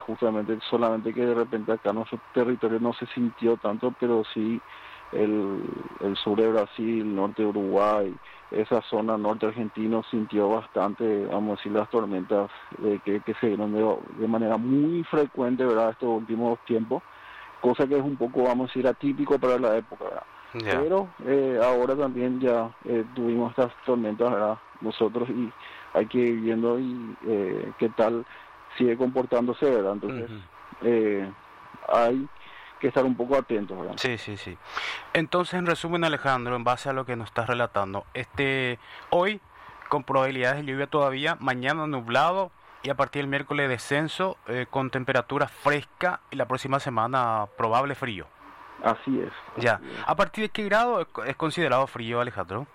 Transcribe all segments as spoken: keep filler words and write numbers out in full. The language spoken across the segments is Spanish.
justamente solamente que de repente acá en nuestro territorio no se sintió tanto, pero sí el, el sur de Brasil, el norte de Uruguay, esa zona norte argentino sintió bastante, vamos a decir, las tormentas eh, que, que se dieron de, de manera muy frecuente, ¿verdad?, estos últimos tiempos, cosa que es un poco, vamos a decir, atípico para la época, ¿verdad? Ya. Pero eh, ahora también ya eh, tuvimos estas tormentas, ¿verdad?, nosotros, y hay que ir viendo y eh, qué tal sigue comportándose, ¿verdad? Entonces Ujú. eh, hay que estar un poco atentos, ¿verdad? Sí, sí, sí. Entonces, en resumen, Alejandro, en base a lo que nos estás relatando, este, hoy con probabilidades de lluvia todavía, mañana nublado y a partir del miércoles descenso eh, con temperatura fresca y la próxima semana probable frío. Así es, Ya. así es. ¿A partir de qué grado es es considerado frío, Alejandro?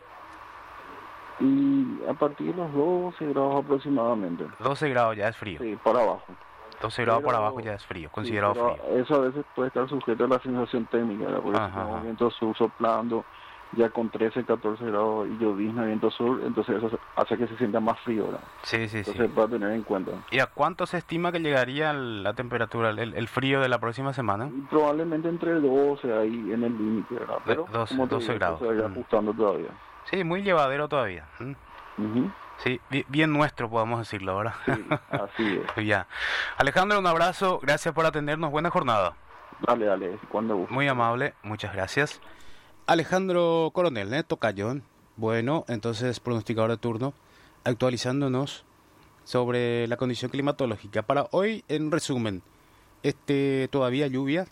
Y a partir de los doce grados aproximadamente, doce grados ya es frío. sí, para abajo. doce grados para abajo Pero ya es frío, sí, considerado pero frío. eso a veces puede estar sujeto a la sensación térmica, ¿verdad? Porque si Ajá, tenemos ajá. viento sur soplando ya con trece, catorce grados y llovizna, viento sur, entonces eso hace que se sienta más frío, ¿verdad? Sí, sí, sí. Entonces para tener en cuenta. ¿Y a cuánto se estima que llegaría el- la temperatura, el, el frío de la próxima semana? Y probablemente entre doce ahí en el límite, ¿verdad? De Pero doce, como te doce digo, esto grados. se va a ir Mm. ajustando todavía. Sí, muy llevadero todavía. Mm. Ujú. Sí, bi- bien nuestro, podemos decirlo ahora. Sí, así es. Ya. Alejandro, un abrazo, gracias por atendernos, buena jornada. Dale, dale, cuando guste. Muy amable, muchas gracias. Alejandro Coronel, ¿eh? Tocayón. Bueno, entonces, pronosticador de turno, actualizándonos sobre la condición climatológica. Para hoy, en resumen, este todavía lluvia,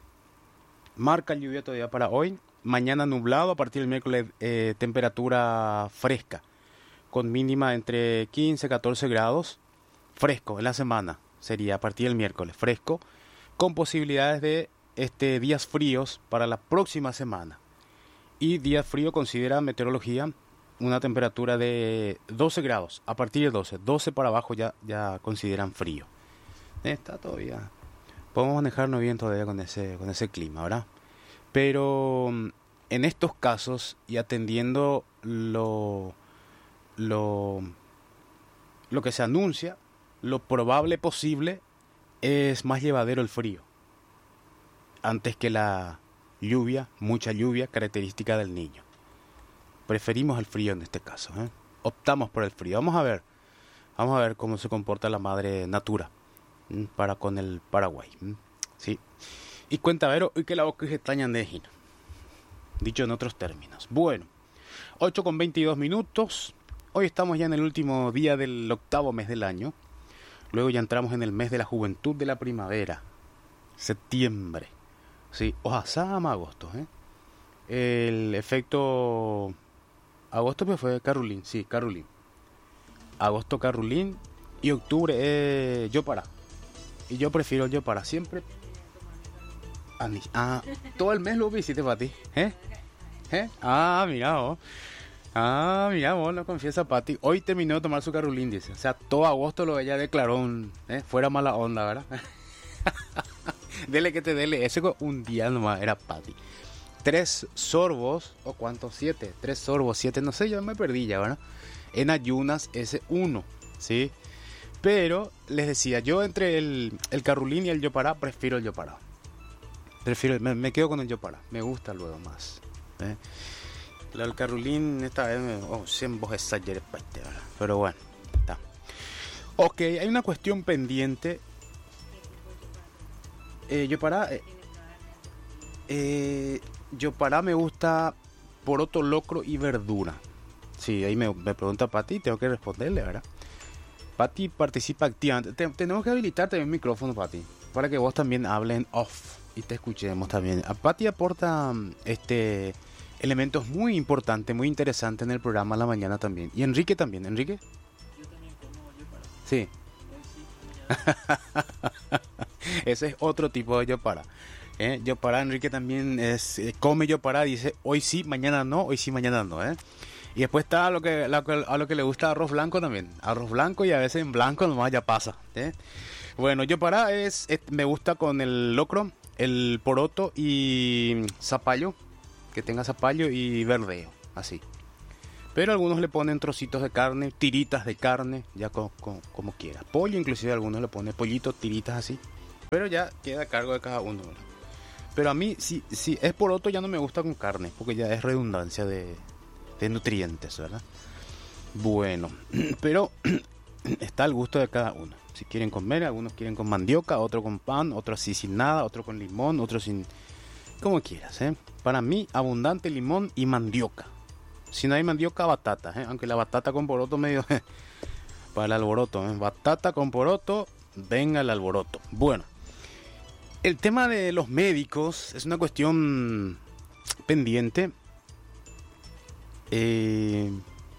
marca lluvia todavía para hoy. Mañana nublado, a partir del miércoles eh, temperatura fresca, con mínima entre quince y catorce grados, fresco en la semana, sería a partir del miércoles, fresco, con posibilidades de este días fríos para la próxima semana. Y días frío considera meteorología una temperatura de doce grados, a partir de doce, doce para abajo ya, ya consideran frío. Está todavía, podemos manejarnos bien todavía con ese, con ese clima, ¿verdad? Pero en estos casos y atendiendo lo, lo, lo que se anuncia, lo probable posible es más llevadero el frío antes que la lluvia, mucha lluvia, característica del niño. Preferimos el frío en este caso, ¿eh? Optamos por el frío. Vamos a ver, vamos a ver cómo se comporta la madre natura ¿m? para con el Paraguay, ¿m? Sí. Y cuenta ver hoy que la boca se extrañan de Gino. Dicho en otros términos. Bueno, ocho con veintidós minutos. Hoy estamos ya en el último día del octavo mes del año. Luego ya entramos en el mes de la juventud, de la primavera. Septiembre. Sí, Oaxaca, agosto, ¿eh? El efecto... Agosto pues fue Carolín, sí, Carolín. Agosto Carolín y octubre eh, Yo para. Y yo prefiero Yo para siempre. Ani- Ah, todo el mes lo visité para ti, ¿eh? ¿Eh? Ah, mira vos. Ah, mira vos, lo confiesa Pati. Hoy terminó de tomar su Carolín, dice. O sea, todo agosto lo ella declaró un, ¿eh? Fuera mala onda, ¿verdad? Dele que te dele. Ese fue un día nomás, era Pati. Tres sorbos, o cuántos, siete. Tres sorbos, siete, no sé, yo me perdí ya, ¿verdad? En ayunas, ese uno, ¿sí? Pero, les decía, yo entre el, el Carolín y el Yo para, prefiero el Yo para. Prefiero, me, me quedo con el Yo para. Me gusta luego más. ¿eh? El Carolín, esta vez, me, oh, siempre vos exageré, ¿verdad? Pero bueno, está. Ok, hay una cuestión pendiente. Eh, yo para... Eh, eh, yo para me gusta poroto, locro y verdura. Sí, ahí me, me pregunta Pati, tengo que responderle, ¿verdad? Pati participa activamente. Te, tenemos que habilitar también el micrófono, Pati, para que vos también hables en off y te escuchemos también. A Pati aporta este elementos muy importantes, muy interesantes en el programa a la mañana también. Y Enrique también, ¿Enrique? Yo también como yo para. Sí. Hoy sí, Ese es otro tipo de Yo para. ¿eh? Yo para, Enrique también es eh, come Yo para, dice hoy sí, mañana no, hoy sí, mañana no, ¿eh? Y después está a lo que, a lo que, a lo que le gusta arroz blanco también. Arroz blanco y a veces en blanco nomás ya pasa, ¿eh? Bueno, Yo para es, es me gusta con el locro, el poroto y zapallo, que tenga zapallo y verdeo, así. Pero algunos le ponen trocitos de carne, tiritas de carne, ya co, co, como quiera. Pollo inclusive algunos le ponen pollito, tiritas así. Pero ya queda a cargo de cada uno, ¿verdad? Pero a mí, si, si es poroto, ya no me gusta con carne, porque ya es redundancia de, de nutrientes, ¿verdad? Bueno, pero está al gusto de cada uno. Si quieren comer, algunos quieren con mandioca, otro con pan, otro así sin nada, otro con limón, otro sin... como quieras, ¿eh? Para mí, abundante limón y mandioca. Si no hay mandioca, batata, ¿eh? Aunque la batata con poroto medio... para el alboroto, ¿eh? Batata con poroto, venga el alboroto. Bueno, el tema de los médicos es una cuestión pendiente. Eh,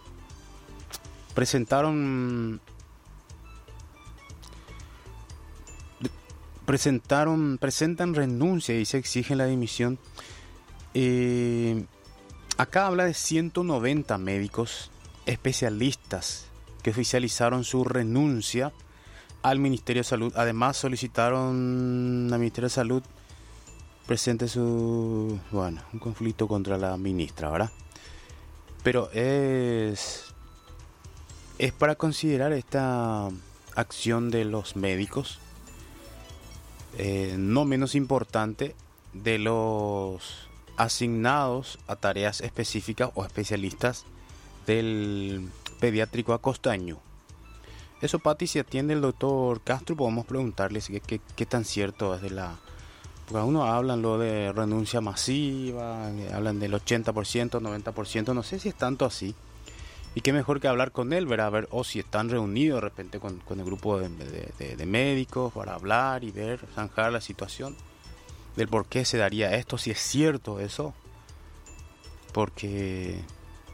presentaron... Presentaron, presentan renuncia y se exigen la dimisión. Eh, acá habla de ciento noventa médicos especialistas que oficializaron su renuncia al Ministerio de Salud. Además solicitaron al Ministerio de Salud presente su, bueno, un conflicto contra la ministra, ¿verdad? Pero es, es para considerar esta acción de los médicos. Eh, no menos importante, de los asignados a tareas específicas o especialistas del pediátrico Acostaño. Eso, Pati, si atiende el doctor Castro, podemos preguntarle qué, qué, qué tan cierto es de la... Porque algunos hablan lo de renuncia masiva, hablan del ochenta por ciento, noventa por ciento, no sé si es tanto así. Y qué mejor que hablar con él, ¿verdad? A ver, o si están reunidos de repente con, con el grupo de, de, de, de médicos para hablar y ver, zanjar la situación del por qué se daría esto, si es cierto eso. Porque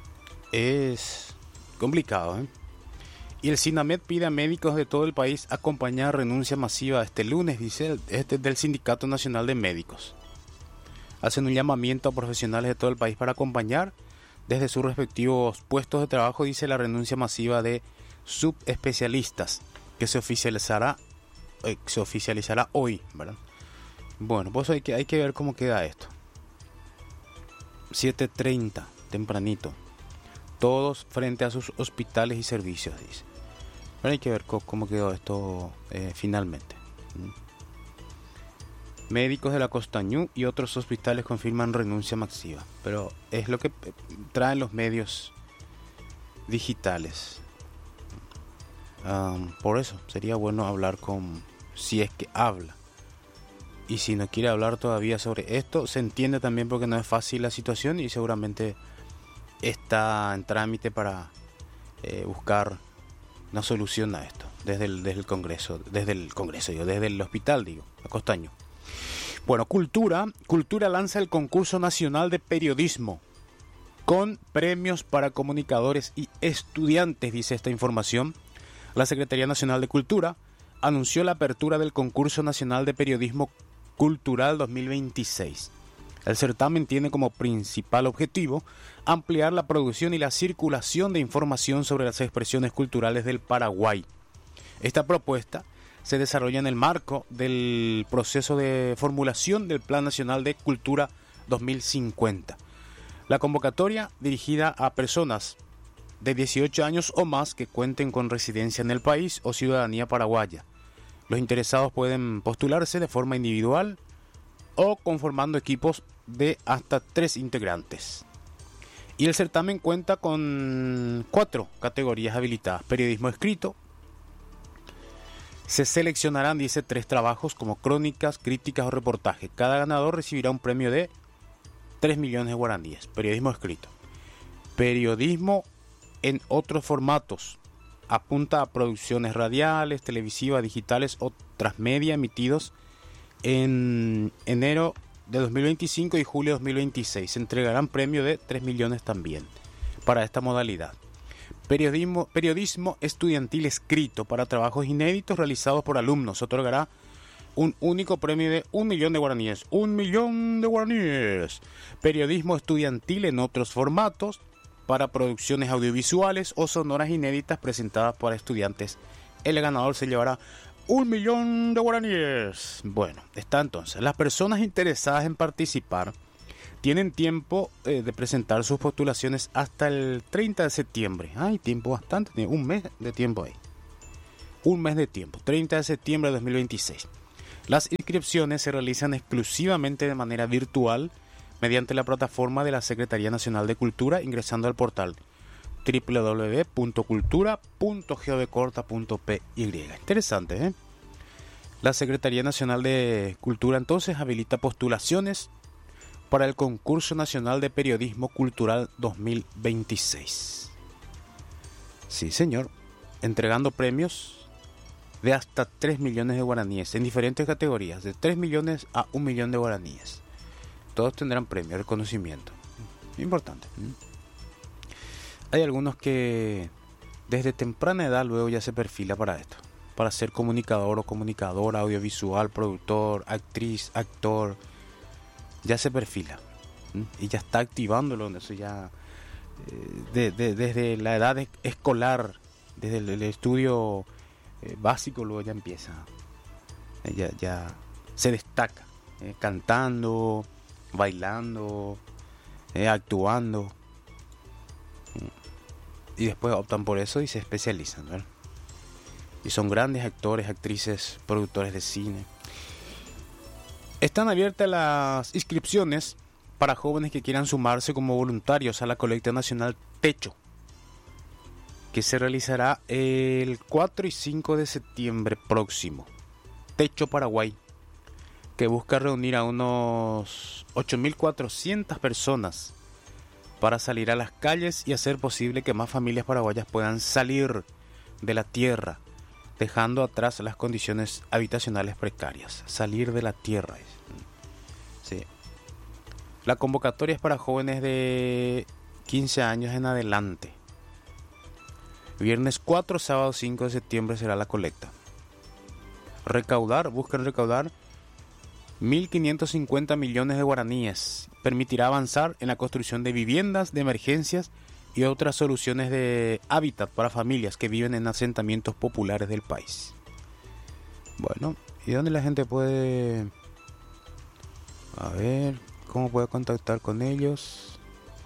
es complicado, ¿eh? Y el SINAMED pide a médicos de todo el país acompañar renuncia masiva este lunes, dice este del Sindicato Nacional de Médicos. Hacen un llamamiento a profesionales de todo el país para acompañar desde sus respectivos puestos de trabajo, dice la renuncia masiva de subespecialistas, que se oficializará, eh, se oficializará hoy, ¿verdad? Bueno, pues hay que, hay que ver cómo queda esto. siete treinta, tempranito. Todos frente a sus hospitales y servicios, dice. Pero hay que ver cómo, cómo quedó esto eh, finalmente. ¿Mm? Médicos de la Costañú y otros hospitales confirman renuncia masiva. Pero es lo que traen los medios digitales. Um, por eso sería bueno hablar con... si es que habla. Y si no quiere hablar todavía sobre esto, se entiende también porque no es fácil la situación y seguramente está en trámite para eh, buscar una solución a esto. Desde el, desde el Congreso, desde el Congreso, yo, desde el hospital, digo, a Costaño. Bueno, Cultura, Cultura lanza el concurso nacional de periodismo con premios para comunicadores y estudiantes, dice esta información. La Secretaría Nacional de Cultura anunció la apertura del concurso nacional de periodismo cultural dos mil veintiséis. El certamen tiene como principal objetivo ampliar la producción y la circulación de información sobre las expresiones culturales del Paraguay. Esta propuesta se desarrolla en el marco del proceso de formulación del Plan Nacional de Cultura dos mil cincuenta. La convocatoria, dirigida a personas de dieciocho años o más que cuenten con residencia en el país o ciudadanía paraguaya. Los interesados pueden postularse de forma individual o conformando equipos de hasta tres integrantes. Y el certamen cuenta con cuatro categorías habilitadas. Periodismo escrito. Se seleccionarán, dice, tres trabajos como crónicas, críticas o reportajes. Cada ganador recibirá un premio de tres millones de guaraníes. Periodismo escrito. Periodismo en otros formatos. Apunta a producciones radiales, televisivas, digitales o transmedia emitidos en enero de dos mil veinticinco y julio de dos mil veintiséis. Se entregarán premio de tres millones también para esta modalidad. Periodismo, periodismo estudiantil escrito para trabajos inéditos realizados por alumnos. Se otorgará un único premio de un millón de guaraníes. Un millón de guaraníes. Periodismo estudiantil en otros formatos para producciones audiovisuales o sonoras inéditas presentadas por estudiantes. El ganador se llevará un millón de guaraníes. Bueno, está entonces. Las personas interesadas en participar tienen tiempo eh, de presentar sus postulaciones hasta el treinta de septiembre. Hay tiempo bastante, un mes de tiempo ahí. Un mes de tiempo, treinta de septiembre de dos mil veintiséis. Las inscripciones se realizan exclusivamente de manera virtual mediante la plataforma de la Secretaría Nacional de Cultura ingresando al portal doble u doble u doble u punto cultura punto gov punto p y. Interesante, ¿eh? La Secretaría Nacional de Cultura entonces habilita postulaciones para el Concurso Nacional de Periodismo Cultural dos mil veintiséis. Sí, señor. Entregando premios de hasta tres millones de guaraníes en diferentes categorías, de tres millones a un millón de guaraníes. Todos tendrán premio, reconocimiento. Importante. Hay algunos que desde temprana edad luego ya se perfila para esto, para ser comunicador o comunicadora, audiovisual, productor, actriz, actor. Ya se perfila y ya está activándolo. Eso ya eh, de, de, desde la edad escolar, desde el, el estudio eh, básico, luego ya empieza, eh, ya, ya se destaca, eh, cantando, bailando, eh, actuando, y después optan por eso y se especializan, ¿verdad? Y son grandes actores, actrices, productores de cine. Están abiertas las inscripciones para jóvenes que quieran sumarse como voluntarios a la colecta nacional Techo, que se realizará el cuatro y cinco de septiembre próximo. Techo Paraguay, que busca reunir a unos ocho mil cuatrocientas personas para salir a las calles y hacer posible que más familias paraguayas puedan salir de la tierra, dejando atrás las condiciones habitacionales precarias. Salir de la tierra. Sí. La convocatoria es para jóvenes de quince años en adelante. Viernes cuatro, sábado cinco de septiembre será la colecta. Recaudar, buscan recaudar mil quinientos cincuenta millones de guaraníes. Permitirá avanzar en la construcción de viviendas de emergencias y otras soluciones de hábitat para familias que viven en asentamientos populares del país. Bueno, ¿y dónde la gente puede? A ver, ¿cómo puede contactar con ellos?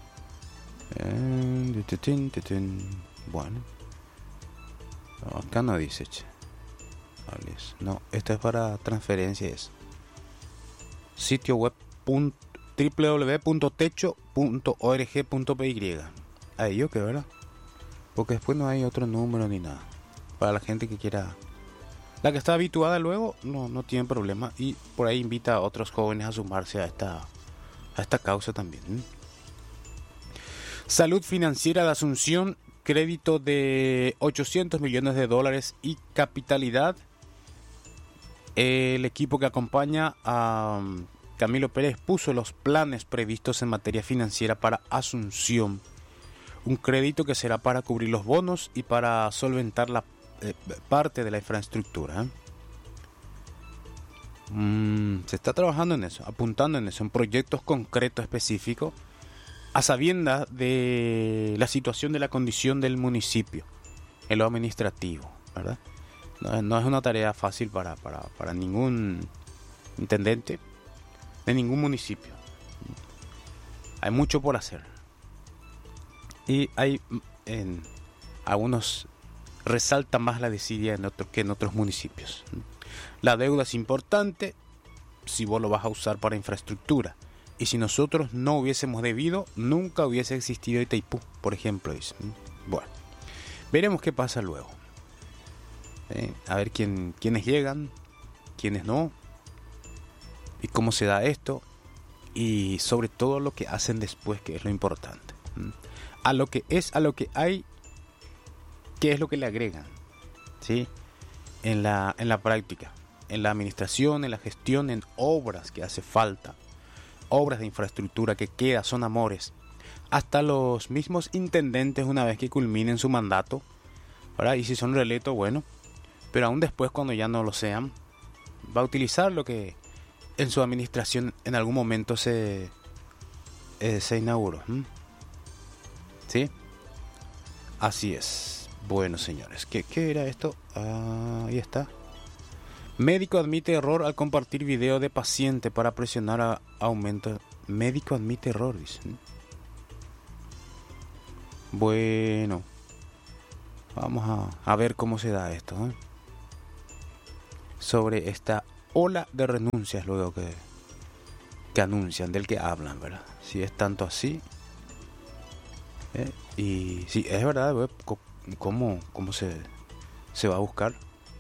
Eh, bueno, acá no dice, che. No, esto es para transferencias. Sitio web doble u doble u doble u punto techo punto org punto p y. Ahí yo que, ¿verdad? Porque después no hay otro número ni nada. Para la gente que quiera. La que está habituada luego no, no tiene problema. Y por ahí invita a otros jóvenes a sumarse a esta, a esta causa también. Salud Financiera de Asunción. Crédito de ochocientos millones de dólares y capitalidad. El equipo que acompaña a Camilo Pérez puso los planes previstos en materia financiera para Asunción. Un crédito que será para cubrir los bonos y para solventar la eh, parte de la infraestructura. Mm, se está trabajando en eso, apuntando en eso, en proyectos concretos específicos, a sabiendas de la situación de la condición del municipio, en lo administrativo, ¿verdad? No, no es una tarea fácil para, para, para ningún intendente de ningún municipio. Hay mucho por hacer. Y hay en algunos resalta más la desidia en otro, que en otros municipios. La deuda es importante si vos lo vas a usar para infraestructura. Y si nosotros no hubiésemos debido, nunca hubiese existido Itaipú, por ejemplo. Dice. Bueno, veremos qué pasa luego. Eh, a ver quién, quiénes llegan, quiénes no, y cómo se da esto, y sobre todo lo que hacen después, que es lo importante. A lo que es, a lo que hay, qué es lo que le agregan, ¿sí? En la, en la práctica, en la administración, en la gestión, en obras que hace falta, obras de infraestructura que queda, son amores. Hasta los mismos intendentes, una vez que culminen su mandato, ¿verdad? Y si son reelectos, bueno, pero aún después, cuando ya no lo sean, va a utilizar lo que en su administración en algún momento se, eh, se inauguró. ¿Mm? ¿Sí? Así es. Bueno, señores, ¿qué, qué era esto? Ah, ahí está. Médico admite error al compartir video de paciente para presionar a aumento. Médico admite error, dicen. Bueno, vamos a, a ver cómo se da esto, ¿eh? Sobre esta ola de renuncias luego que, que anuncian, del que hablan, ¿verdad? Si es tanto así. ¿eh? Y sí, es verdad, ¿verdad? ¿Cómo, cómo se, se va a buscar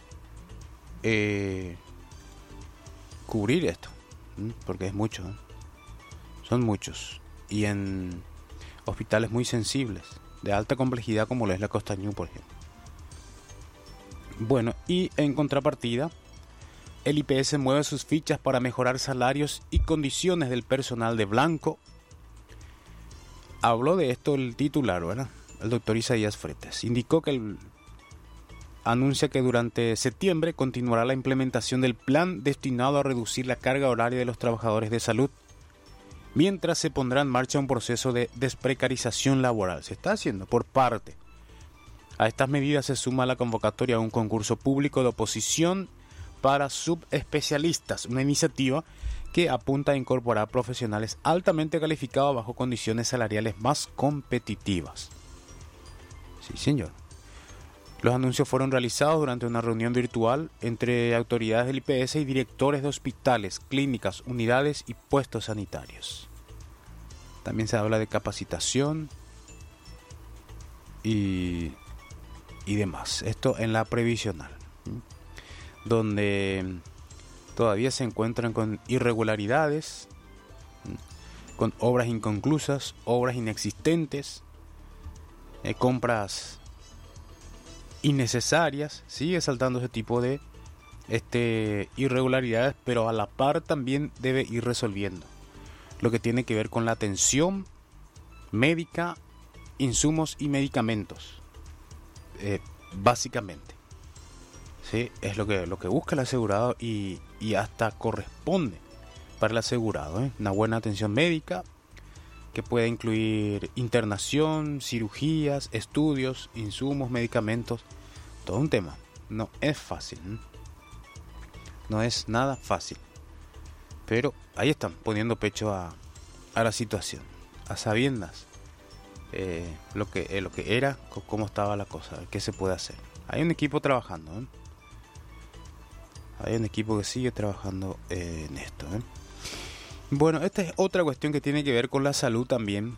eh, cubrir esto? ¿Mm? Porque es mucho, ¿eh? Son muchos. Y en hospitales muy sensibles, de alta complejidad como lo es la Costa Ñu, por ejemplo. Bueno, y en contrapartida, el I P S mueve sus fichas para mejorar salarios y condiciones del personal de blanco. Habló de esto el titular, ¿verdad? El doctor Isaías Fretes. Indicó que el anuncia que durante septiembre continuará la implementación del plan destinado a reducir la carga horaria de los trabajadores de salud, mientras se pondrá en marcha un proceso de desprecarización laboral. Se está haciendo por parte. A estas medidas se suma la convocatoria a un concurso público de oposición para subespecialistas, una iniciativa que apunta a incorporar profesionales altamente calificados bajo condiciones salariales más competitivas. Sí, señor. Los anuncios fueron realizados durante una reunión virtual entre autoridades del I P S y directores de hospitales, clínicas, unidades y puestos sanitarios. También se habla de capacitación y, y demás. Esto en la previsional, donde todavía se encuentran con irregularidades, con obras inconclusas, obras inexistentes, eh, compras innecesarias. Sigue saltando ese tipo de este, irregularidades, pero a la par también debe ir resolviendo lo que tiene que ver con la atención médica, insumos y medicamentos, eh, básicamente. Sí, es lo que, lo que busca el asegurado y, y hasta corresponde para el asegurado, ¿eh? Una buena atención médica que puede incluir internación, cirugías, estudios, insumos, medicamentos, todo un tema. No es fácil, ¿eh? No es nada fácil, pero ahí están poniendo pecho a, a la situación, a sabiendas eh, lo que eh, lo que era, cómo estaba la cosa, qué se puede hacer. Hay un equipo trabajando, ¿eh? Hay un equipo que sigue trabajando eh, en esto, ¿eh? Bueno, esta es otra cuestión que tiene que ver con la salud también.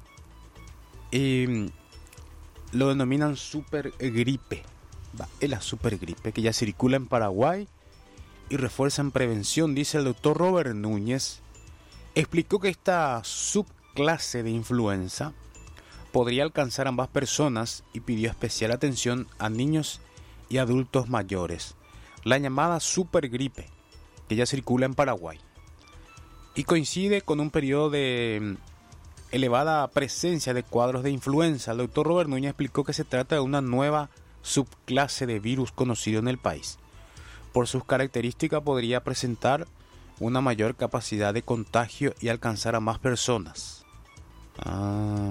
Y lo denominan supergripe. Va, es la supergripe que ya circula en Paraguay y refuerza en prevención, dice el doctor Robert Núñez. Explicó que esta subclase de influenza podría alcanzar a ambas personas y pidió especial atención a niños y adultos mayores. La llamada supergripe, que ya circula en Paraguay y coincide con un periodo de elevada presencia de cuadros de influenza. El doctor Robert Núñez explicó que se trata de una nueva subclase de virus conocido en el país. Por sus características podría presentar una mayor capacidad de contagio y alcanzar a más personas. Ah.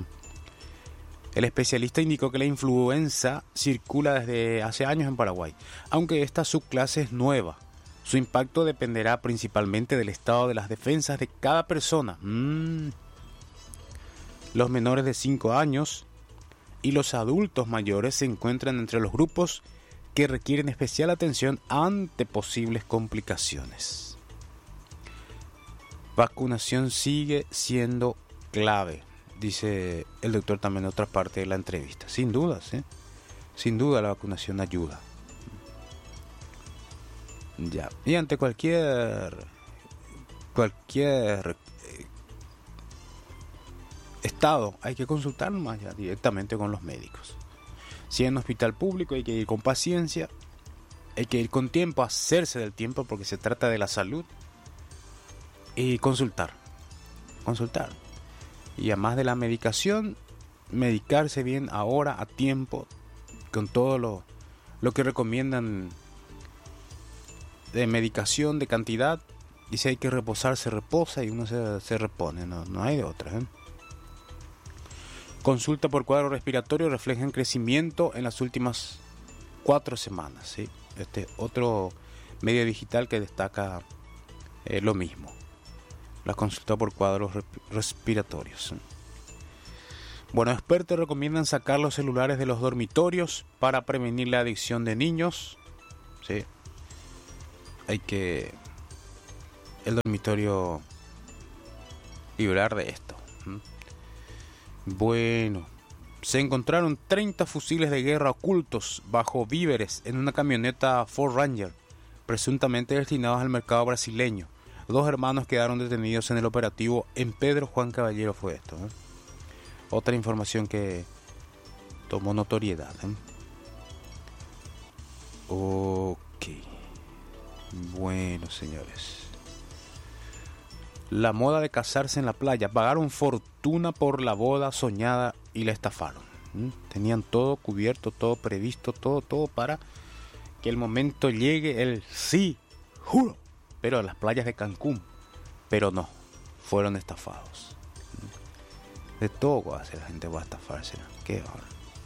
El especialista indicó que la influenza circula desde hace años en Paraguay, aunque esta subclase es nueva. Su impacto dependerá principalmente del estado de las defensas de cada persona. Mm. Los menores de cinco años y los adultos mayores se encuentran entre los grupos que requieren especial atención ante posibles complicaciones. Vacunación sigue siendo clave, dice el doctor también en otra parte de la entrevista. Sin dudas, ¿eh? Sin duda la vacunación ayuda. Ya. Y ante cualquier cualquier eh, estado hay que consultar más ya directamente con los médicos. Si en un hospital público hay que ir con paciencia, hay que ir con tiempo, hacerse del tiempo porque se trata de la salud, y consultar, consultar. Y además de la medicación, medicarse bien ahora a tiempo con todo lo, lo que recomiendan de medicación, de cantidad, y si hay que reposar, se reposa y uno se, se repone, no, no hay de otra, ¿eh? Consulta por cuadro respiratorio reflejan crecimiento en las últimas cuatro semanas, ¿sí? Este otro medio digital que destaca eh, lo mismo, la consulta por cuadros respiratorios, ¿sí? Bueno, expertos recomiendan sacar los celulares de los dormitorios para prevenir la adicción de niños, ¿sí? Hay que el dormitorio librar de esto. Bueno, se encontraron treinta fusiles de guerra ocultos bajo víveres en una camioneta Ford Ranger, presuntamente destinados al mercado brasileño. Dos hermanos quedaron detenidos en el operativo. En Pedro Juan Caballero fue esto, ¿eh? Otra información que tomó notoriedad, ¿eh? Ok. Bueno, señores. La moda de casarse en la playa. Pagaron fortuna por la boda soñada y la estafaron. ¿Mm? Tenían todo cubierto, todo previsto, todo, todo para que el momento llegue el sí, juro. Pero a las playas de Cancún. Pero no, fueron estafados. De todo hace la gente va a estafarse, ¿no? Qué horror.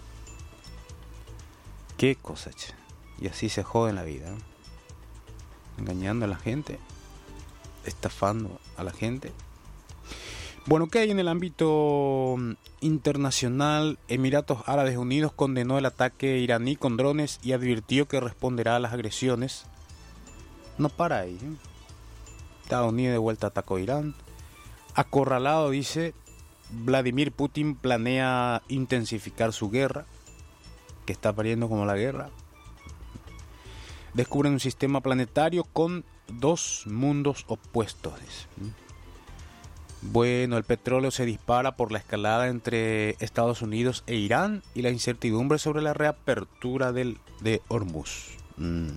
Qué cosa, che. Y así se jode en la vida, ¿no? Engañando a la gente, estafando a la gente. Bueno, ¿qué hay en el ámbito internacional? Emiratos Árabes Unidos condenó el ataque iraní con drones y advirtió que responderá a las agresiones. No para ahí, ¿eh? Estados Unidos de vuelta atacó a Irán. Acorralado, dice, Vladimir Putin planea intensificar su guerra, que está pariendo como la guerra. Descubren un sistema planetario con dos mundos opuestos, dice. Bueno, el petróleo se dispara por la escalada entre Estados Unidos e Irán y la incertidumbre sobre la reapertura del, de Hormuz. Mm.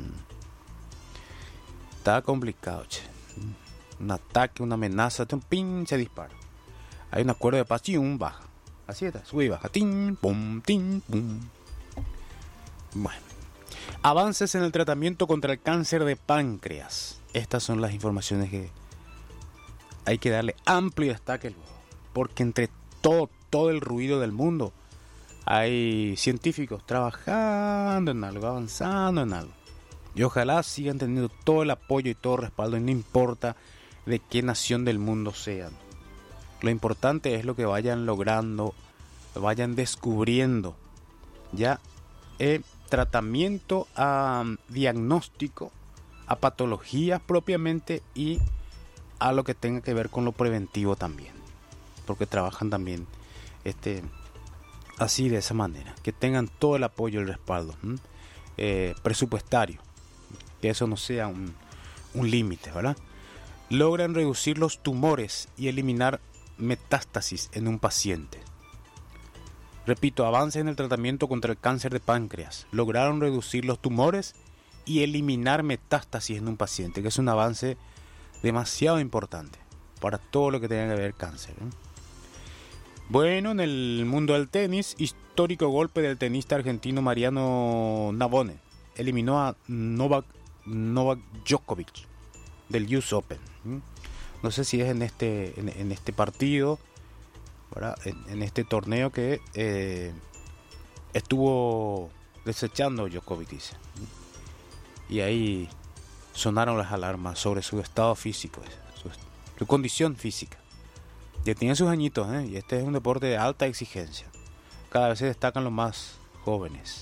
Está complicado, che. Un ataque, una amenaza, un ping, se dispara. Hay un acuerdo de paz y un baja. Así está, sube y baja. Tin, pum, tin, pum. Bueno. Avances en el tratamiento contra el cáncer de páncreas. Estas son las informaciones que hay que darle amplio destaque luego. Porque entre todo, todo el ruido del mundo, hay científicos trabajando en algo, avanzando en algo. Y ojalá sigan teniendo todo el apoyo y todo el respaldo, y no importa de qué nación del mundo sean. Lo importante es lo que vayan logrando, vayan descubriendo. Ya, eh, tratamiento a um, diagnóstico, a patologías propiamente y a lo que tenga que ver con lo preventivo también. Porque trabajan también este, así de esa manera. Que tengan todo el apoyo y el respaldo eh, presupuestario. Que eso no sea un, un límite, ¿verdad? Logran reducir los tumores y eliminar metástasis en un paciente. Repito, avance en el tratamiento contra el cáncer de páncreas. Lograron reducir los tumores y eliminar metástasis en un paciente, que es un avance demasiado importante para todo lo que tenga que ver cáncer, ¿eh? Bueno, en el mundo del tenis, histórico golpe del tenista argentino Mariano Navone. Eliminó a Novak, Novak Djokovic del U S Open. No sé si es en este, en, en este partido, ¿verdad? En, en este torneo que eh, estuvo desechando Djokovic, dice. Y ahí sonaron las alarmas sobre su estado físico, su, su condición física. Ya tiene sus añitos, ¿eh? Y este es un deporte de alta exigencia. Cada vez se destacan los más jóvenes.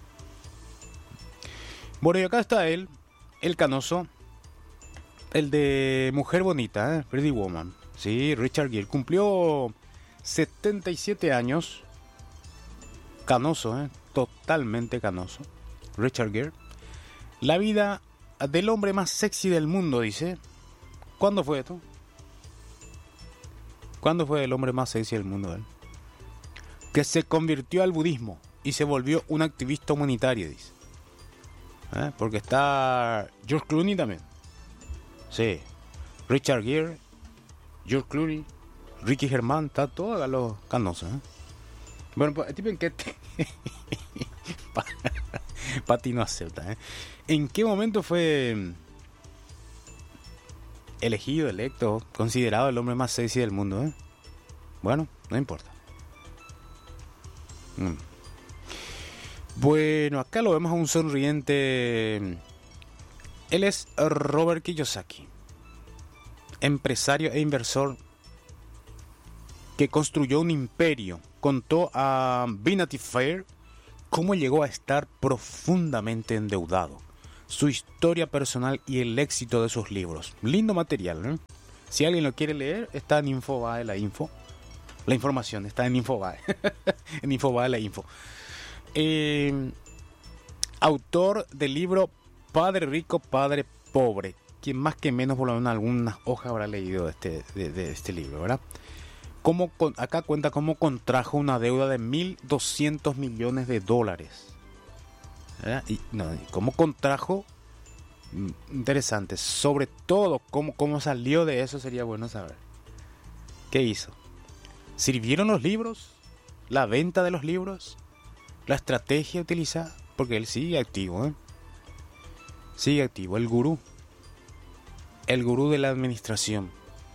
Bueno, y acá está él, el canoso, el de Mujer Bonita, ¿eh? Pretty Woman. Sí, Richard Gere cumplió setenta y siete años. Canoso, ¿eh? Totalmente canoso. Richard Gere. La vida del hombre más sexy del mundo, dice. ¿Cuándo fue esto? ¿Cuándo fue el hombre más sexy del mundo? ¿Eh? Que se convirtió al budismo y se volvió un activista humanitario, dice. ¿Eh? Porque está George Clooney también. Sí. Richard Gere, George Clooney, Ricky Germán, está todo a los canosos, ¿eh? Bueno, pues, tipo en qué te... Pati no acepta, ¿eh? ¿En qué momento fue elegido, electo, considerado el hombre más sexy del mundo, eh? Bueno, no importa. Mm. Bueno, acá lo vemos a un sonriente. Él es Robert Kiyosaki, empresario e inversor que construyó un imperio. Contó a Vanity Fair cómo llegó a estar profundamente endeudado. su historia personal y el éxito de sus libros. Lindo material, ¿eh? Si alguien lo quiere leer, está en Infobae la info. La información está en Infobae. En Infobae la info. Eh, autor del libro Padre Rico, Padre Pobre. Quien más que menos, por lo menos algunas hojas habrá leído de este, de, de este libro, ¿verdad? Cómo, acá cuenta cómo contrajo una deuda de mil doscientos millones de dólares. ¿Verdad? Y no, cómo contrajo, interesante. Sobre todo, cómo, cómo salió de eso sería bueno saber. ¿Qué hizo? ¿Sirvieron los libros? ¿La venta de los libros? ¿La estrategia utilizada? Porque él sigue activo, ¿eh? Sigue activo, el gurú. El gurú de la administración.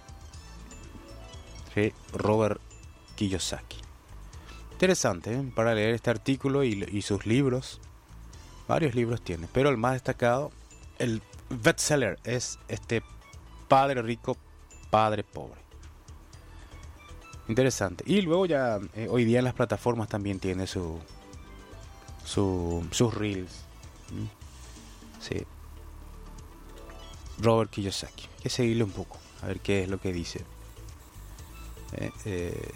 Sí, Robert Kiyosaki. Interesante, ¿eh? Para leer este artículo y, y sus libros. Varios libros tiene, pero el más destacado, el bestseller, es este Padre Rico, Padre Pobre. Interesante. Y luego ya eh, hoy día en las plataformas también tiene su, su sus reels. ¿Mm? Sí. Robert Kiyosaki. Hay que seguirle un poco, a ver qué es lo que dice. Eh, eh,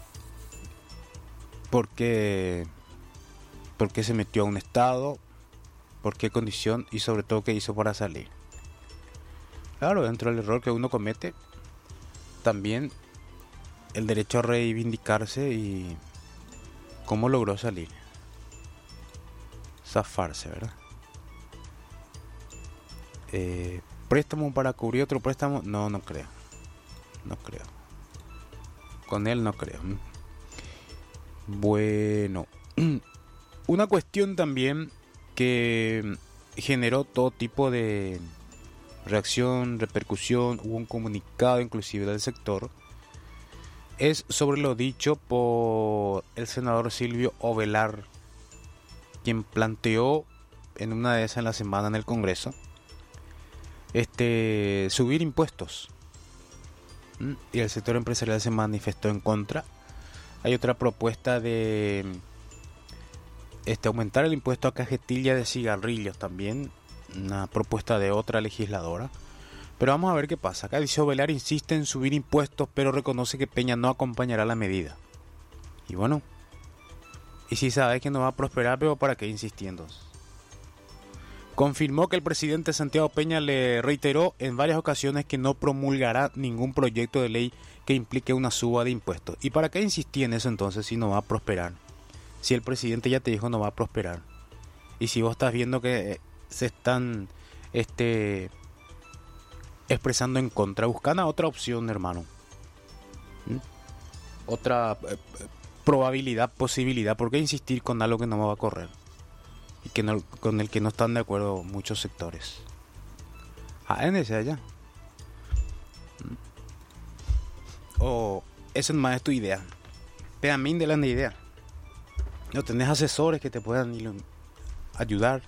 ¿Por qué, por qué se metió a un estado? ¿Por qué condición? Y sobre todo, ¿qué hizo para salir? Claro, dentro del error que uno comete, también el derecho a reivindicarse y cómo logró salir. Zafarse, ¿verdad? Eh, ¿Préstamo para cubrir otro préstamo? No, no creo. No creo. Con él no creo. Bueno. Una cuestión también que generó todo tipo de reacción, repercusión, hubo un comunicado inclusive del sector, es sobre lo dicho por el senador Silvio Ovelar, quien planteó en una de esas en la semana en el Congreso este subir impuestos. ¿Mm? Y el sector empresarial se manifestó en contra. Hay otra propuesta de este aumentar el impuesto a cajetilla de cigarrillos también, una propuesta de otra legisladora. Pero vamos a ver qué pasa. Acá dice Ovelar insiste en subir impuestos, pero reconoce que Peña no acompañará la medida. Y bueno, y si sabe que no va a prosperar, pero ¿para qué insistiendo? Confirmó que el presidente Santiago Peña le reiteró en varias ocasiones que no promulgará ningún proyecto de ley que implique una suba de impuestos. ¿Y para qué insistí en eso entonces si no va a prosperar? Si el presidente ya te dijo no va a prosperar. Y si vos estás viendo que se están este, expresando en contra, buscan a otra opción, hermano. ¿Mm? Otra eh, probabilidad, posibilidad. ¿Por qué insistir con algo que no va a correr? Y que no, con el que no están de acuerdo muchos sectores. Ah, en ese allá. O eso no es tu idea. Pedamín de la idea. No tenés asesores que te puedan ayudar.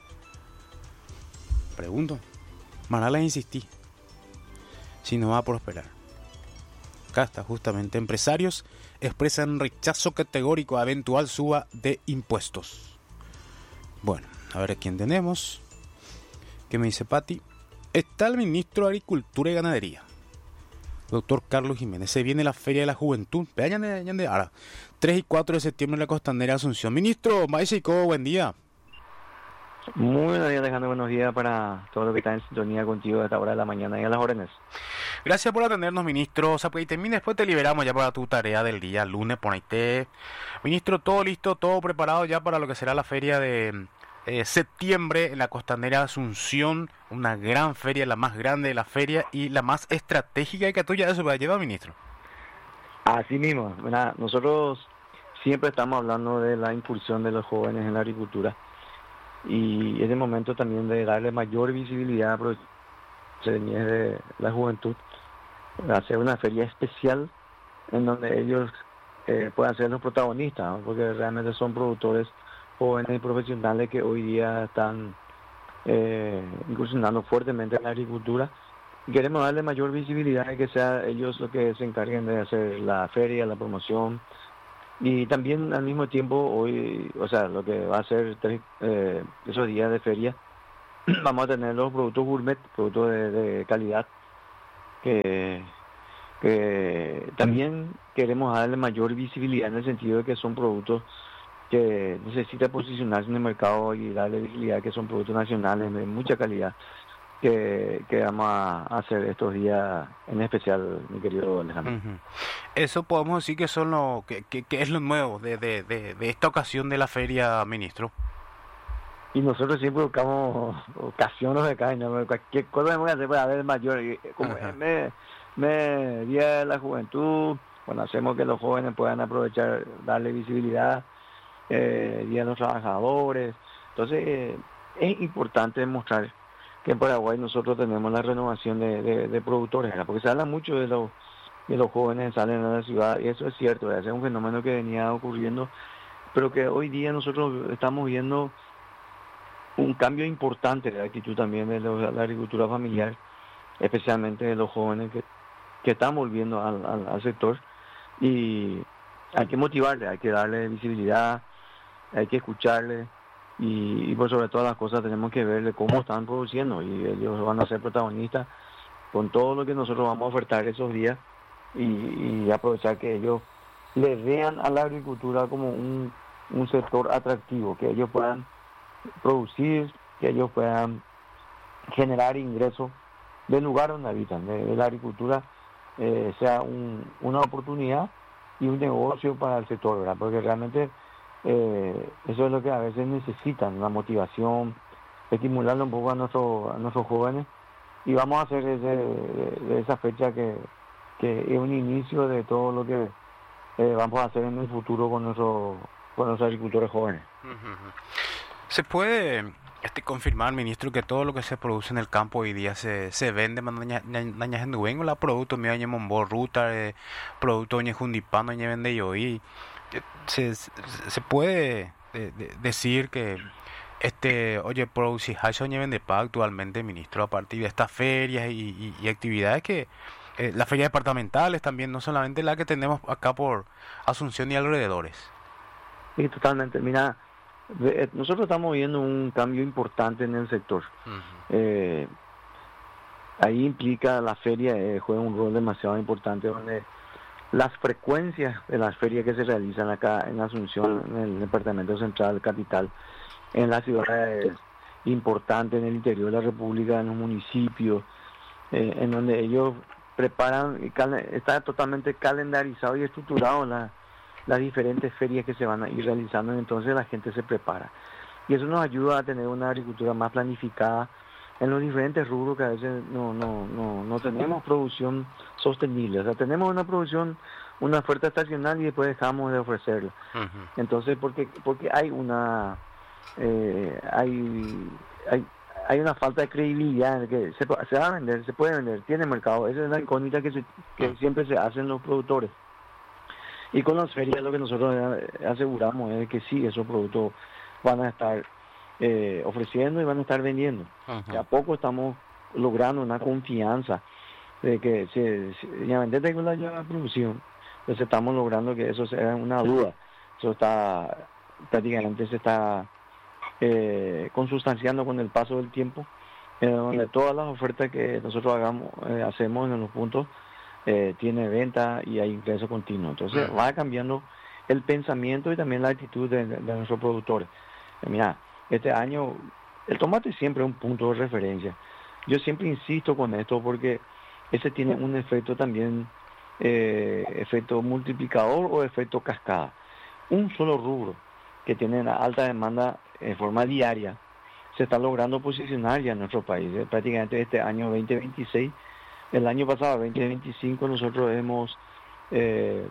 Pregunto. Manala insistí. Si no va a prosperar. Acá está justamente. Empresarios expresan rechazo categórico a eventual suba de impuestos. Bueno, a ver a quién tenemos. ¿Qué me dice Pati? Está el ministro de Agricultura y Ganadería, doctor Carlos Jiménez. Se viene la Feria de la Juventud. Vean de ahora. tres y cuatro de septiembre en la Costanera Asunción. Ministro, Maisico, buen día. Muy buenos días, Alejandro. Buenos días para todos los que están en sintonía contigo a esta hora de la mañana y a las órdenes. Gracias por atendernos, ministro. O sea, pues, y termina, después te liberamos ya para tu tarea del día, lunes, ponete. Ministro, todo listo, todo preparado ya para lo que será la feria de eh, septiembre en la Costanera Asunción. Una gran feria, la más grande de la feria y la más estratégica de Catuya. ¿Eso va a llevar, ministro? Así mismo. Mira, nosotros siempre estamos hablando de la impulsión de los jóvenes en la agricultura. Y es el momento también de darle mayor visibilidad a los de la juventud, hacer una feria especial en donde ellos eh, puedan ser los protagonistas, ¿no? Porque realmente son productores jóvenes y profesionales que hoy día están eh, incursionando fuertemente en la agricultura. Y queremos darle mayor visibilidad y que sea ellos los que se encarguen de hacer la feria, la promoción. Y también al mismo tiempo hoy, o sea, lo que va a ser tres, eh, esos días de feria, vamos a tener los productos gourmet, productos de, de calidad, que, que también queremos darle mayor visibilidad en el sentido de que son productos que necesitan posicionarse en el mercado y darle visibilidad, que son productos nacionales de mucha calidad, que, que vamos a hacer estos días en especial, mi querido Alejandro. Ujú. Eso podemos decir que son lo que, que, que es lo nuevo de, de, de, de esta ocasión de la feria, ministro. Y nosotros siempre buscamos ocasiones de cada, ¿no? Cualquier cosa que vamos a hacer para ver mayor, y como Ajá. es me, me Día de la Juventud, bueno, hacemos que los jóvenes puedan aprovechar, darle visibilidad, eh, Día de los Trabajadores. Entonces, eh, es importante demostrar que en Paraguay nosotros tenemos la renovación de, de, de productores, ¿verdad? Porque se habla mucho de los, de los jóvenes que salen a la ciudad, y eso es cierto, ¿verdad? Es un fenómeno que venía ocurriendo, pero que hoy día nosotros estamos viendo un cambio importante de actitud también de los- la agricultura familiar, especialmente de los jóvenes que, que están volviendo al, al, al sector, y hay que motivarle, hay que darle visibilidad, hay que escucharle, y, y por sobre todas las cosas tenemos que verle cómo están produciendo, y ellos van a ser protagonistas con todo lo que nosotros vamos a ofertar esos días, y, y aprovechar que ellos le vean a la agricultura como un, un sector atractivo, que ellos puedan producir, que ellos puedan generar ingresos del lugar donde habitan, de, de la agricultura, eh, sea un, una oportunidad y un negocio para el sector, ¿verdad? Porque realmente eh, eso es lo que a veces necesitan, la motivación, estimularle un poco a, nuestro, a nuestros jóvenes, y vamos a hacer ese, de, de esa fecha que, que es un inicio de todo lo que eh, vamos a hacer en el futuro con, nuestro, con nuestros agricultores jóvenes. Ujú. ¿Se puede este, confirmar, ministro, que todo lo que se produce en el campo hoy día se, se vende mañana en Duengo, la producto mío en Mombo, ruta, eh, producto en Jundipano, en vende yo y se, se, se puede de, de, decir que este, oye, producir eso en vende pa actualmente, ministro, a partir de estas ferias y, y, y actividades que eh, las ferias departamentales también, no solamente la que tenemos acá por Asunción y alrededores. Sí, totalmente. Mira, de- eh, nosotros estamos viendo un cambio importante en el sector. Ujú. Eh, ahí implica la feria, eh, juega un rol demasiado importante, donde las frecuencias de las ferias que se realizan acá en Asunción, en el departamento central, capital, en las ciudades importantes, en el interior de la República, en los municipios, eh, en donde ellos preparan, y cal- está totalmente calendarizado y estructurado la, las diferentes ferias que se van a ir realizando, entonces la gente se prepara. Y eso nos ayuda a tener una agricultura más planificada en los diferentes rubros que a veces no, no, no, no tenemos producción sostenible. O sea, tenemos una producción, una oferta estacional y después dejamos de ofrecerla. Ujú. Entonces, porque porque hay una eh, hay, hay hay una falta de credibilidad en que se, se va a vender, se puede vender, tiene mercado. Esa es la incógnita que, se, que siempre se hacen los productores. Y con las ferias lo que nosotros eh, aseguramos es que sí, esos productos van a estar eh, ofreciendo y van a estar vendiendo. Ujú. De a poco estamos logrando una confianza de que se, se ya vender tengo la ya producción. Entonces estamos logrando que eso sea una duda. Eso está prácticamente se está eh, consustanciando con el paso del tiempo, eh, donde todas las ofertas que nosotros hagamos eh, hacemos en los puntos eh, tiene venta y hay ingreso continuo. Entonces Ujú. va cambiando el pensamiento y también la actitud de, de nuestros productores. Eh, mira, este año el tomate siempre es un punto de referencia. Yo siempre insisto con esto porque ese tiene un efecto también, eh, efecto multiplicador o efecto cascada. Un solo rubro que tiene una alta demanda en forma diaria se está logrando posicionar ya en nuestro país. Eh, prácticamente este año veinte veintiséis, el año pasado veinte veinticinco nosotros hemos eh,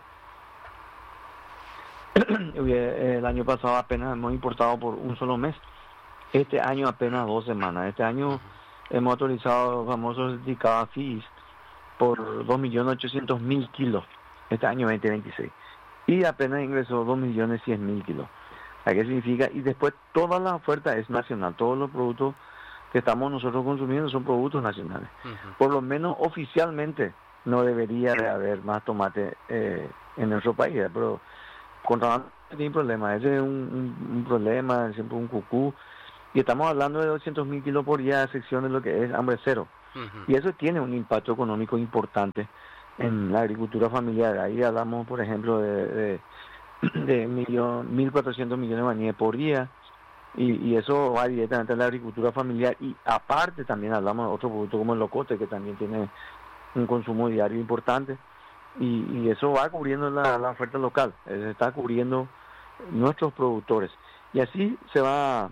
el año pasado apenas hemos importado por un solo mes. Este año apenas dos semanas. Este año hemos autorizado los famosos certificados F I S por dos millones ochocientos mil kilos este año veinte veintiséis. Y apenas ingresó dos millones cien mil kilos. ¿A qué significa? Y después toda la oferta es nacional. Todos los productos que estamos nosotros consumiendo son productos nacionales. Ujú. Por lo menos oficialmente no debería de haber más tomate eh, en nuestro país, ¿eh? Pero contrabando no tiene problema. Ese es un, un, un problema, siempre un cucú. Y estamos hablando de doscientos mil kilos por día, a excepción de lo que es hambre cero. Ujú. Y eso tiene un impacto económico importante en la agricultura familiar. Ahí hablamos, por ejemplo, de, de, de millón, mil cuatrocientos millones de guaraníes por día. Y, y eso va directamente a la agricultura familiar. Y aparte también hablamos de otro producto como el locote, que también tiene un consumo diario importante. Y, y eso va cubriendo la, la oferta local, eh, está cubriendo nuestros productores. Y así se va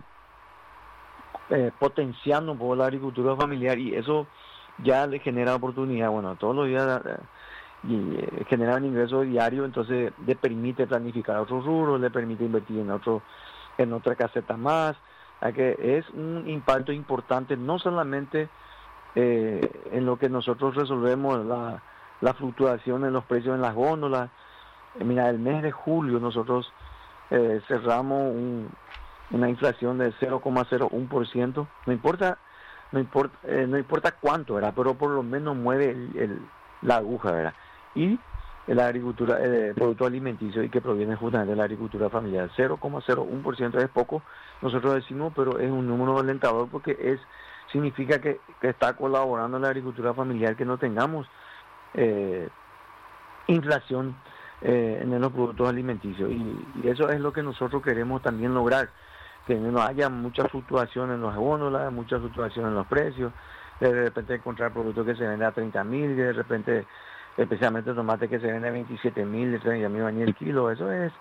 eh, potenciando un poco la agricultura familiar, y eso ya le genera oportunidad. Bueno, todos los días eh, y, eh, genera un ingreso diario, entonces le permite planificar otros rubros, le permite invertir en otro en otra caseta más. O que es un impacto importante, no solamente eh, en lo que nosotros resolvemos la, la fluctuación en los precios en las góndolas. Eh, mira, el mes de julio nosotros eh, cerramos un, una inflación de cero coma cero uno por ciento. No importa, no importa, eh, no importa cuánto era, pero por lo menos mueve el, el, la aguja, ¿verdad? Y la agricultura, el producto alimenticio, y que proviene justamente de la agricultura familiar, cero coma cero uno por ciento es poco, nosotros decimos, pero es un número alentador, porque es significa que, que está colaborando la agricultura familiar, que no tengamos eh, inflación eh, en los productos alimenticios. Y, y eso es lo que nosotros queremos también lograr, que no haya mucha fluctuación en los góndolas, mucha fluctuación en los precios, de repente encontrar productos que se venden a treinta mil, de repente, especialmente tomate que se vende a veintisiete mil, treinta mil bañes el kilo. Eso es,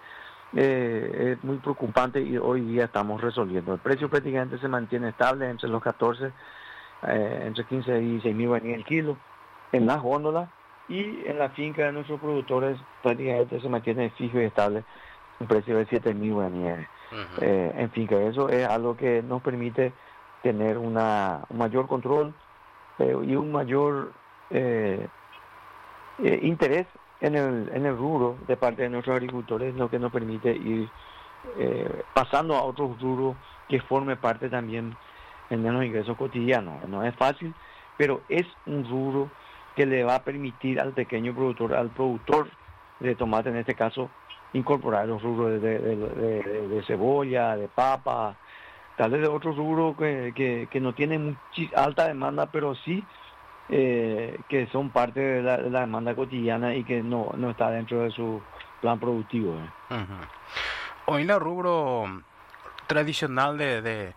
eh, es muy preocupante, y hoy día estamos resolviendo. El precio prácticamente se mantiene estable entre los catorce, eh, entre quince y dieciséis mil bañes el kilo en las góndolas, y en la finca de nuestros productores prácticamente se mantiene fijo y estable un precio de siete mil guaraníes. Uh-huh. eh, en finca. Eso es algo que nos permite tener una, un mayor control eh, y un mayor eh, eh, interés en el, en el rubro de parte de nuestros agricultores, lo que nos permite ir eh, pasando a otros rubros que forme parte también en los ingresos cotidianos. No es fácil, pero es un rubro que le va a permitir al pequeño productor, al productor de tomate en este caso, incorporar los rubros de, de, de, de, de cebolla, de papa, tal vez de otros rubros que, que, que no tienen mucha, alta demanda, pero sí eh, que son parte de la, de la demanda cotidiana y que no, no está dentro de su plan productivo. ¿eh? Uh-huh. Hoy la rubro tradicional de, de,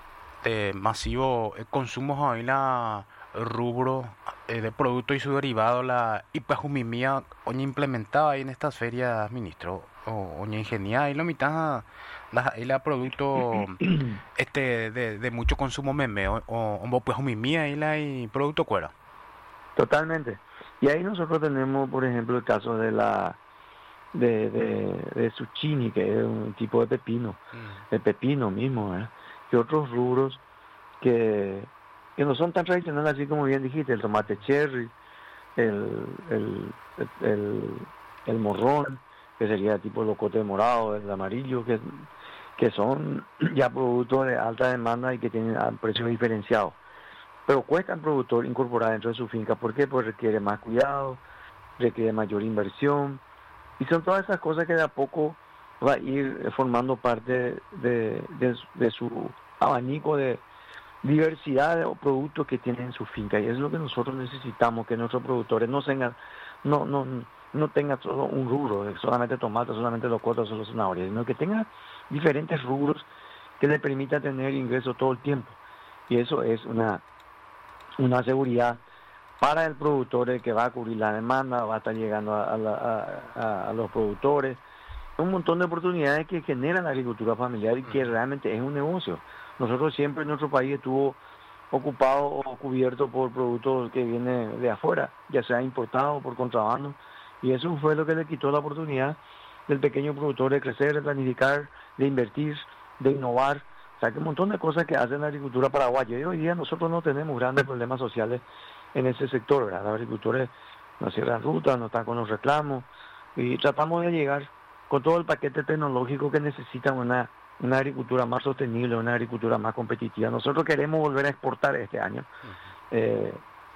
de masivo consumo, hoy la rubro eh, de productos y su derivado, la ipajumimía, oña implementada ahí en estas ferias, ministro, o oña ingeniada, y la mitad la, la producto este de, de mucho consumo meme, o, o pues humimía y la y producto cuera. Totalmente. Y ahí nosotros tenemos, por ejemplo, el caso de la de, de, de zucchini, que es un tipo de pepino, mm. el pepino mismo, ¿eh? Y otros rubros que que no son tan tradicionales, así como bien dijiste, el tomate cherry, el, el, el, el morrón, que sería tipo locote morado, el amarillo, que, que son ya productos de alta demanda y que tienen precios diferenciados. Pero cuesta al productor incorporar dentro de su finca. ¿Por qué? Pues requiere más cuidado, requiere mayor inversión, y son todas esas cosas que de a poco va a ir formando parte de, de, de su abanico de diversidad de productos que tienen en su finca, y es lo que nosotros necesitamos, que nuestros productores no tengan no no no tengan solo un rubro, solamente tomates, solamente locotas, solo zanahorias, sino que tengan diferentes rubros que le permita tener ingresos todo el tiempo. Y eso es una una seguridad para el productor, que va a cubrir la demanda, va a estar llegando a, a, la, a, a los productores, un montón de oportunidades que genera la agricultura familiar y que realmente es un negocio. Nosotros siempre en nuestro país estuvo ocupado o cubierto por productos que vienen de afuera, ya sea importados por contrabando, y eso fue lo que le quitó la oportunidad del pequeño productor de crecer, de planificar, de invertir, de innovar. O sea, que un montón de cosas que hacen la agricultura paraguaya, y hoy día nosotros no tenemos grandes problemas sociales en ese sector, ¿verdad? Los agricultores no cierran rutas, no están con los reclamos, y tratamos de llegar con todo el paquete tecnológico que necesita una una agricultura más sostenible, una agricultura más competitiva. Nosotros queremos volver a exportar este año eh,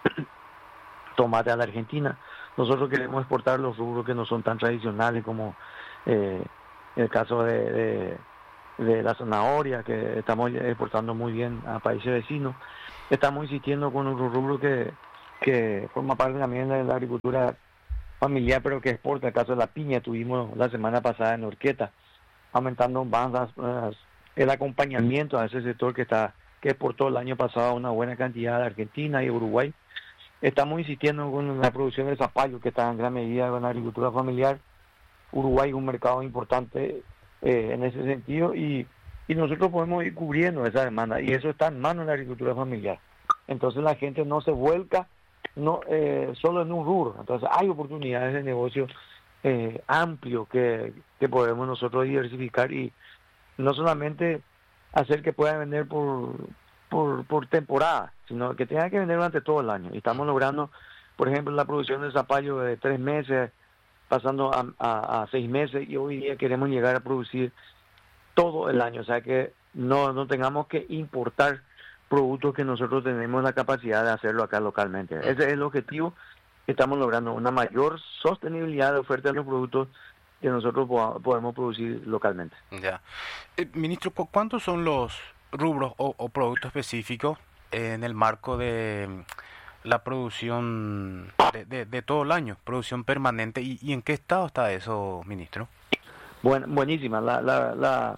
tomate a la Argentina. Nosotros queremos exportar los rubros que no son tan tradicionales, como eh, el caso de, de, de la zanahoria, que estamos exportando muy bien a países vecinos. Estamos insistiendo con otro rubro que, que forma parte también de la agricultura familiar, pero que exporta. El caso de la piña, tuvimos la semana pasada en Orqueta, aumentando más las, las, el acompañamiento a ese sector que está que exportó el año pasado una buena cantidad de Argentina y Uruguay. Estamos insistiendo con la producción de zapallo, que está en gran medida con la agricultura familiar. Uruguay es un mercado importante eh, en ese sentido, y, y nosotros podemos ir cubriendo esa demanda, y eso está en manos de la agricultura familiar. Entonces la gente no se vuelca no eh, solo en un rubro. Entonces hay oportunidades de negocio eh, amplio que, que podemos nosotros diversificar, y no solamente hacer que pueda vender por, por, por temporada, sino que tenga que vender durante todo el año. Y estamos logrando, por ejemplo, la producción de zapallo de tres meses, pasando a, a, a seis meses, y hoy día queremos llegar a producir todo el año, o sea que no, no tengamos que importar productos que nosotros tenemos la capacidad de hacerlo acá localmente. Ese es el objetivo que estamos logrando, una mayor sostenibilidad de oferta de los productos que nosotros podemos producir localmente. Ya. Eh, ministro, ¿cu- ¿cuántos son los rubros o, o productos específicos en el marco de la producción de, de, de todo el año, producción permanente? ¿Y, y en qué estado está eso, ministro? Bueno, buenísima. La, la, la,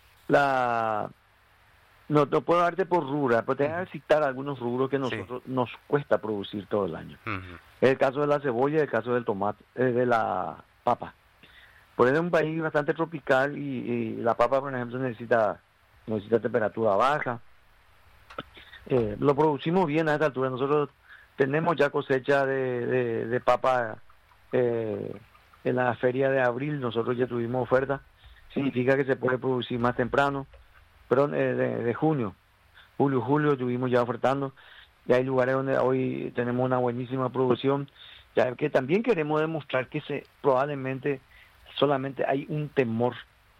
la, no, no puedo darte por rubro, pero te voy a citar algunos rubros que nosotros sí. nos cuesta producir todo el año. Uh-huh. Es el caso de la cebolla, el caso del tomate, eh, de la papa. Por eso es un país bastante tropical, y, y la papa, por ejemplo, necesita necesita temperatura baja. Eh, lo producimos bien a esta altura. Nosotros tenemos ya cosecha de, de, de papa eh, en la feria de abril. Nosotros ya tuvimos oferta. Significa que se puede producir más temprano. Perdón, eh, de, de junio. Julio, julio estuvimos ya ofertando. Y hay lugares donde hoy tenemos una buenísima producción. Ya que también queremos demostrar que se probablemente solamente hay un temor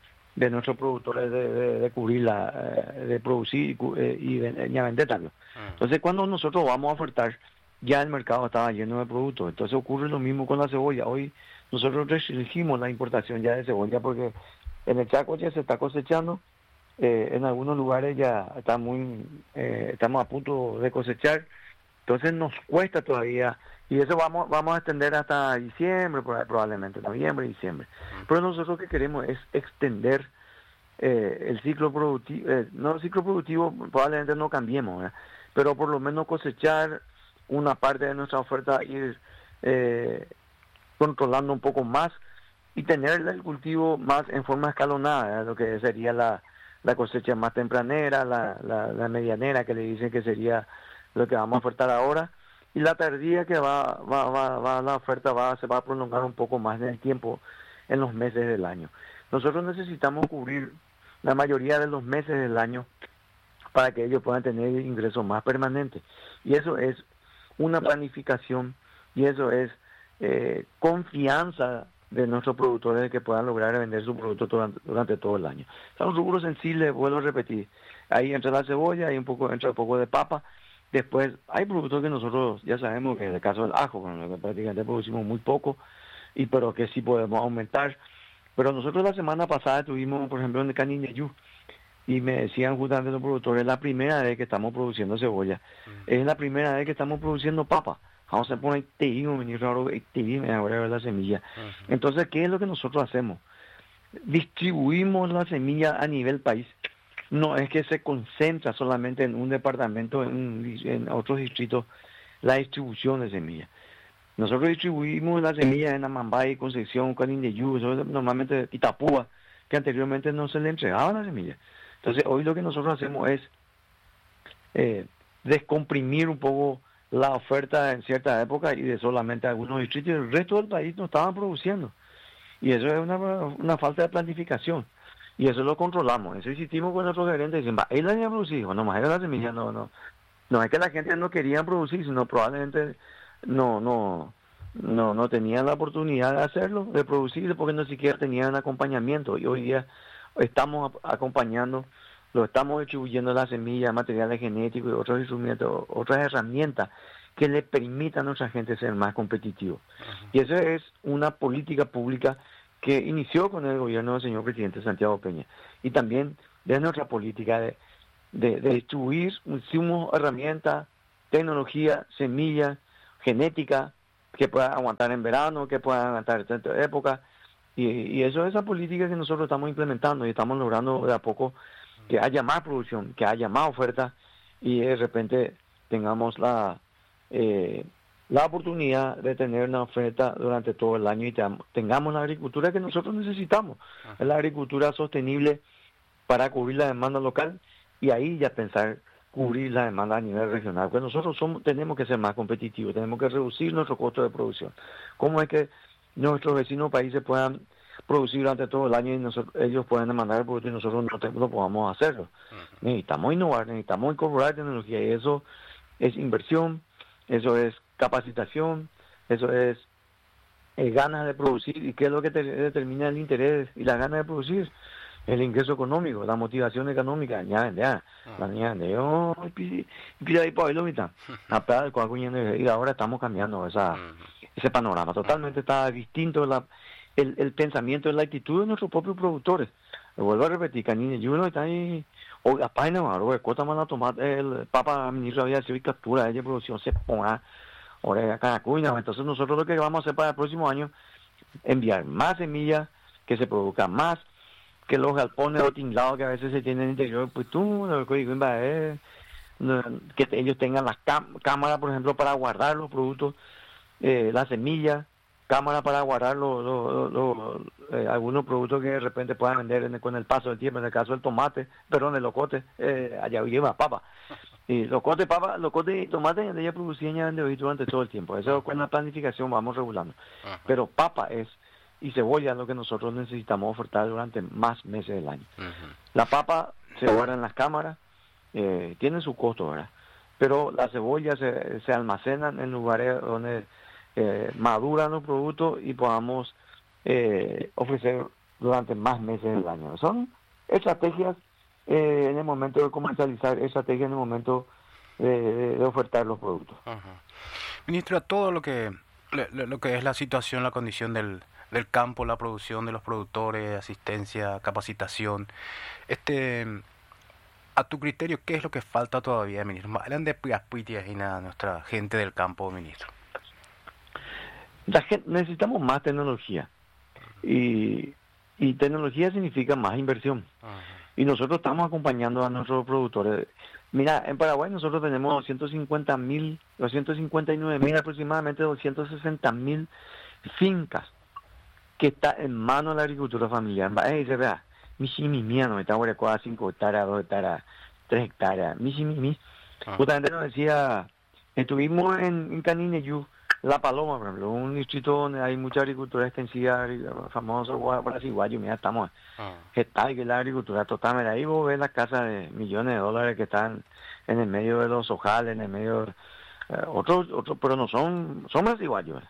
de nuestros productores de, de, de cubrir la, de producir y, y, y a vender también. Entonces cuando nosotros vamos a ofertar, ya el mercado estaba lleno de productos. Entonces ocurre lo mismo con la cebolla. Hoy nosotros restringimos la importación ya de cebolla, porque en el Chaco ya se está cosechando, eh, en algunos lugares ya está muy, eh, estamos a punto de cosechar. Entonces nos cuesta todavía, y eso vamos vamos a extender hasta diciembre, probablemente, noviembre, diciembre. Pero nosotros lo que queremos es extender eh, el ciclo productivo, eh, no el ciclo productivo, probablemente no cambiemos, ¿verdad? Pero por lo menos cosechar una parte de nuestra oferta, ir eh, controlando un poco más, y tener el cultivo más en forma escalonada, ¿verdad? Lo que sería la, la cosecha más tempranera, la, la, la medianera, que le dicen que sería lo que vamos a ofertar ahora, y la tardía, que va va va, va la oferta va se va a prolongar un poco más en el tiempo, en los meses del año. Nosotros necesitamos cubrir la mayoría de los meses del año para que ellos puedan tener ingresos más permanentes, y eso es una planificación, y eso es eh, confianza de nuestros productores de que puedan lograr vender su producto durante, durante todo el año. Son rubros sensibles, vuelvo a repetir. Ahí entra la cebolla, ahí un poco entra un poco de papa. Después hay productos que nosotros ya sabemos, que en el caso del ajo, bueno, que prácticamente producimos muy poco, y pero que sí podemos aumentar. Pero nosotros la semana pasada tuvimos, por ejemplo, en el Canindeyú, y me decían justamente los productores, es la primera vez que estamos produciendo cebolla, mm. es la primera vez que estamos produciendo papa. Vamos a poner teído, ministro, ahora teído, ahora ver la semilla. Uh-huh. Entonces, ¿qué es lo que nosotros hacemos? Distribuimos la semilla a nivel país. No es que se concentra solamente en un departamento, en, en otros distritos, la distribución de semillas. Nosotros distribuimos las semillas en Amambay, Concepción, Canindeyú, normalmente Itapúa, que anteriormente no se le entregaba la semilla. Entonces, hoy lo que nosotros hacemos es eh, descomprimir un poco la oferta en cierta época, y de solamente algunos distritos, y el resto del país no estaban produciendo. Y eso es una, una falta de planificación. Y eso lo controlamos. Eso hicimos con nuestros gerentes. Dicen, va, él la había producido. No, más era la semilla. No, no. No es que la gente no quería producir, sino probablemente no, no, no, no tenían la oportunidad de hacerlo, de producir, porque no siquiera tenían acompañamiento. Y hoy día estamos acompañando, lo estamos distribuyendo la semilla, materiales genéticos y otros instrumentos, otras herramientas que le permitan a nuestra gente ser más competitivos. Uh-huh. Y eso es una política pública que inició con el gobierno del señor presidente Santiago Peña. Y también de nuestra política de, de, de distribuir insumos, herramientas, tecnología, semillas, genética, que pueda aguantar en verano, que pueda aguantar en cierta época. Y, y eso es esa política que nosotros estamos implementando y estamos logrando de a poco que haya más producción, que haya más oferta y de repente tengamos la eh, la oportunidad de tener una oferta durante todo el año y te, tengamos la agricultura que nosotros necesitamos. Ajá. Es la agricultura sostenible para cubrir la demanda local y ahí ya pensar cubrir la demanda a nivel regional. Porque nosotros somos, tenemos que ser más competitivos, tenemos que reducir nuestro costo de producción. ¿Cómo es que nuestros vecinos países puedan producir durante todo el año y nosotros, ellos pueden demandar el producto y nosotros no, te, no podamos hacerlo? Uh-huh. Necesitamos innovar, necesitamos incorporar tecnología y eso es inversión, eso es capacitación, eso es eh, ganas de producir. ¿Y qué es lo que te, determina el interés y las ganas de producir? El ingreso económico, la motivación económica. Ya, ya, la niña de yo, y ahí por ahí lo mitad. Y ahora estamos cambiando esa, ese panorama. Totalmente está distinto la, el, el pensamiento, la actitud de nuestros propios productores. Lo vuelvo a repetir, Canine, y uno está ahí, o la página, o cuesta más la tomate, el papa ministro había sido y captura, ella producción se ponga, ahora acá cuina. Entonces nosotros lo que vamos a hacer para el próximo año, enviar más semillas, que se produzca más, que los galpones o tinglados que a veces se tienen en el interior, pues tú, lo que digo, es que ellos tengan las cám- cámaras, por ejemplo, para guardar los productos, eh, las semillas, cámaras para guardar los, los, los, los eh, algunos productos que de repente puedan vender en el, con el paso del tiempo, en el caso del tomate, perdón, el locote, eh, allá lleva papa. Y locote, papa, locote y tomate, ella producían ya durante todo el tiempo. Eso con la planificación vamos regulando. Ajá. Pero papa es y cebolla es lo que nosotros necesitamos ofertar durante más meses del año. Uh-huh. La papa se guarda en las cámaras, eh, tiene su costo, ¿verdad? Pero la cebolla se, se almacenan en lugares donde eh, maduran los productos y podamos eh, ofrecer durante más meses del año. Son estrategias eh, en el momento de comercializar, estrategias en el momento de, de ofertar los productos. Uh-huh. Ministro, todo lo que, lo, lo que es la situación, la condición del del campo, la producción de los productores, asistencia, capacitación. Este, a tu criterio, ¿qué es lo que falta todavía, ministro? Más adelante, a nuestra gente del campo, ministro. La gente, necesitamos más tecnología. Y, y tecnología significa más inversión. Uh-huh. Y nosotros estamos acompañando a nuestros productores. Mira, en Paraguay nosotros tenemos doscientos cincuenta mil, doscientos cincuenta y nueve mil, aproximadamente doscientos sesenta mil fincas que está en manos de la agricultura familiar. Eh, se vea, mi mi mía no está ahora cuatro, cinco hectáreas, dos hectáreas, tres hectáreas. Mi mi mi. Ah. Justamente nos decía, estuvimos en, en Canineyú, La Paloma, por ejemplo, un distrito donde hay mucha agricultura extensiva, famoso Brasiguayo, mira, estamos ah. que tal que la agricultura total, mira, ahí vos ves las casas de millones de dólares que están en el medio de los ojales, en el medio de, eh, otros, otros, pero no son, son brasiguayos.